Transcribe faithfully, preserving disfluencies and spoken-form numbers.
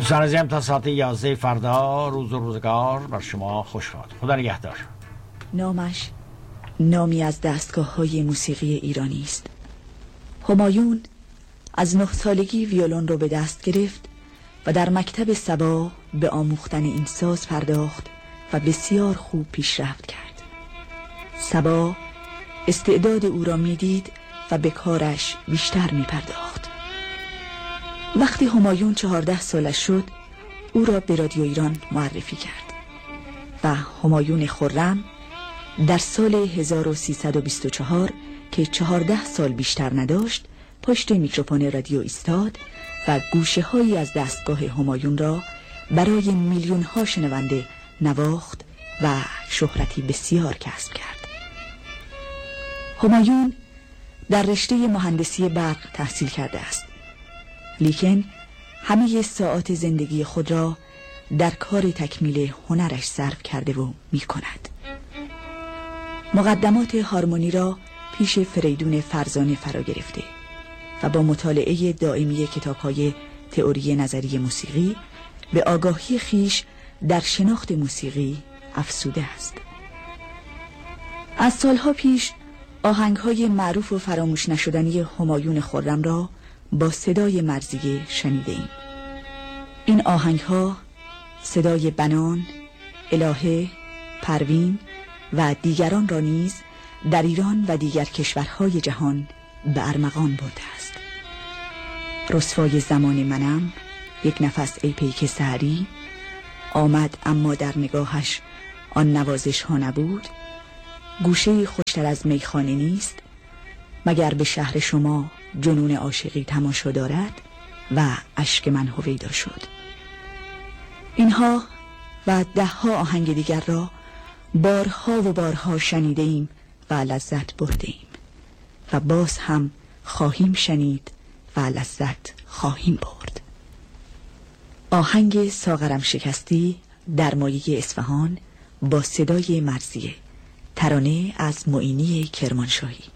دوستان عزیزم تا ساعت یازده فردا روز و روزگار بر شما خوش باد. خدا نگهدار. نامش نامی از دستگاه های موسیقی ایرانی است. همایون از نه سالگی ویولون رو به دست گرفت و در مکتب صبا به آموختن این ساز پرداخت و بسیار خوب پیشرفت کرد. صبا استعداد او را میدید و به کارش بیشتر می پرداخت. وقتی همایون چهارده سالش شد او را به رادیو ایران معرفی کرد و همایون خرم در سال هزار و سیصد و بیست و چهار که چهارده سال بیشتر نداشت پشت میکروفون رادیو ایستاد و گوشه هایی از دستگاه همایون را برای میلیون ها شنونده نواخت و شهرتی بسیار کسب کرد. همایون در رشته مهندسی برق تحصیل کرده است، لیکن همه ساعات زندگی خود را در کار تکمیل هنرش صرف کرده و می کند. مقدمات هارمونی را پیش فریدون فرزانه فرا گرفته و با مطالعه دائمی کتاب‌های تئوری نظری موسیقی به آگاهی خیش در شناخت موسیقی افزوده است. از سالها پیش آهنگ‌های معروف و فراموش نشدنی همایون خرم را با صدای مرزیه شنیده ایم. این آهنگ‌ها صدای بنان، الهه، پروین و دیگران را نیز در ایران و دیگر کشورهای جهان به ارمغان برده است. رسوای زمان منم، یک نفس ای پیک سحری، آمد اما در نگاهش آن نوازش ها نبود، گوشه خوشتر از میخانه نیست، مگر به شهر شما جنون عاشقی تماشا دارد و اشک من هویدا شد. اینها و ده ها آهنگ دیگر را بارها و بارها شنیده ایم و لذت برده ایم و باز هم خواهیم شنید و لذت خواهیم برد. آهنگ ساغرم شکستی در مایه اصفهان با صدای مرزیه، ترانه از معینی کرمانشاهی.